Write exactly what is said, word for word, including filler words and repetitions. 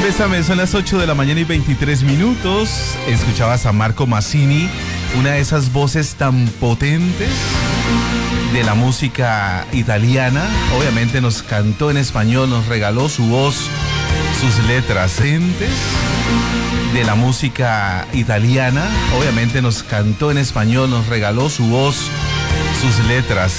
Bésame, son las ocho de la mañana y veintitrés minutos. Escuchabas a Marco Mazzini, una de esas voces tan potentes de la música italiana. Obviamente nos cantó en español, nos regaló su voz, sus letras entes de la música italiana. Obviamente nos cantó en español, nos regaló su voz, sus letras